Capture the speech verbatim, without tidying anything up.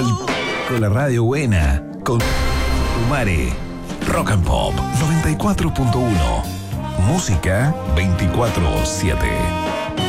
al con la radio buena, con Umare, Rock and Pop noventa y cuatro punto uno, música veinticuatro siete.